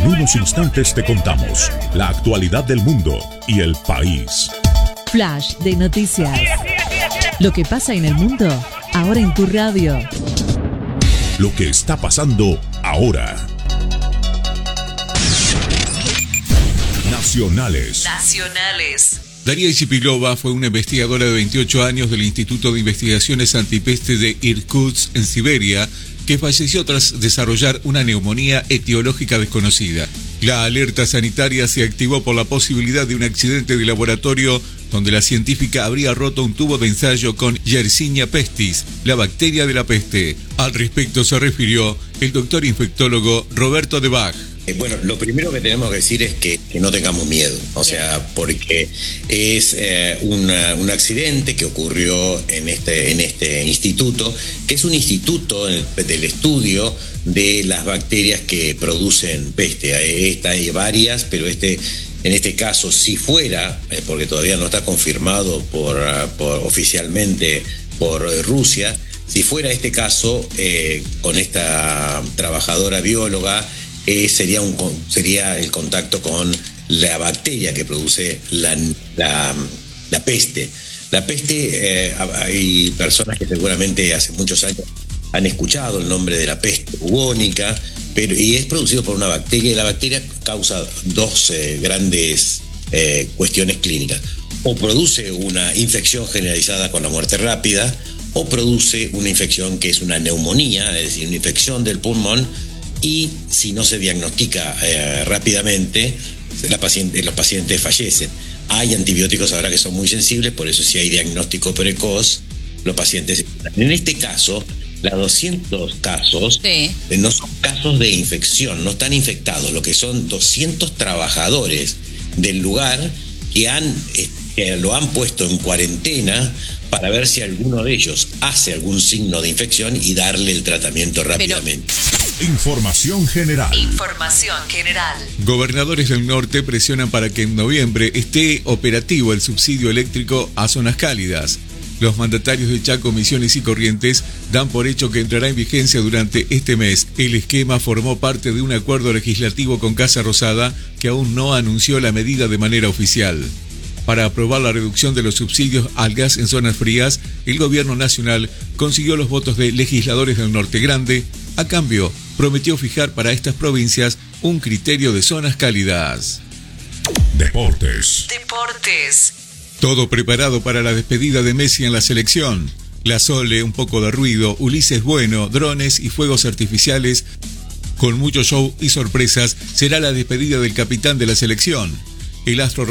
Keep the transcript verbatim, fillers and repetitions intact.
unos instantes te contamos la actualidad del mundo y el país. Flash de noticias. Lo que pasa en el mundo, ahora en tu radio. Lo que está pasando ahora. Nacionales. Nacionales. Daria Isipilova fue una investigadora de veintiocho años del Instituto de Investigaciones Antipeste de Irkutsk, en Siberia, que falleció tras desarrollar una neumonía etiológica desconocida. La alerta sanitaria se activó por la posibilidad de un accidente de laboratorio donde la científica habría roto un tubo de ensayo con Yersinia pestis, la bacteria de la peste. Al respecto se refirió el doctor infectólogo Roberto de Bach. Bueno, lo primero que tenemos que decir es que, que no tengamos miedo, o sea, porque es eh, una, un accidente que ocurrió en este, en este instituto, que es un instituto del estudio de las bacterias que producen peste. Esta hay varias, pero este, en este caso, si fuera, eh, porque todavía no está confirmado por, uh, por oficialmente por uh, Rusia, si fuera este caso, eh, con esta trabajadora bióloga, Eh, sería, un, sería el contacto con la bacteria que produce la, la, la peste. La peste, eh, hay personas que seguramente hace muchos años han escuchado el nombre de la peste bubónica, pero, y es producido por una bacteria, y la bacteria causa dos eh, grandes eh, cuestiones clínicas. O produce una infección generalizada con la muerte rápida, o produce una infección que es una neumonía, es decir, una infección del pulmón. Y si no se diagnostica eh, rápidamente, la paciente, los pacientes fallecen. Hay antibióticos ahora que son muy sensibles, por eso si hay diagnóstico precoz, los pacientes... En este caso, los doscientos casos sí. no son casos de infección, no están infectados, lo que son doscientos trabajadores del lugar que, han, que lo han puesto en cuarentena para ver si alguno de ellos hace algún signo de infección y darle el tratamiento rápidamente. Pero... Información general. Información general. Gobernadores del norte presionan para que en noviembre esté operativo el subsidio eléctrico a zonas cálidas. Los mandatarios de Chaco, Misiones y Corrientes dan por hecho que entrará en vigencia durante este mes. El esquema formó parte de un acuerdo legislativo con Casa Rosada, que aún no anunció la medida de manera oficial. Para aprobar la reducción de los subsidios al gas en zonas frías, el gobierno nacional consiguió los votos de legisladores del Norte Grande. A cambio, prometió fijar para estas provincias un criterio de zonas cálidas. Deportes. Deportes. Todo preparado para la despedida de Messi en la selección. La Sole, un poco de ruido, Ulises Bueno, drones y fuegos artificiales. Con mucho show y sorpresas, será la despedida del capitán de la selección. El astro